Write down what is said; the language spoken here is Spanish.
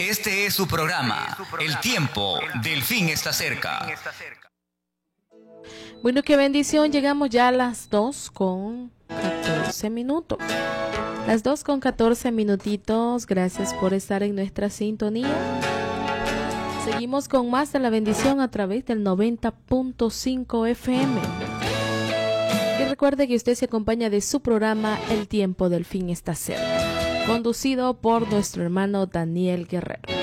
Este es su programa. El tiempo del fin está cerca. Bueno, qué bendición. Llegamos ya a las 2:14. Las 2:14. Gracias por estar en nuestra sintonía. Seguimos con más de la bendición a través del 90.5 FM. Y recuerde que usted se acompaña de su programa El tiempo del fin está cerca, conducido por nuestro hermano Daniel Guerrero.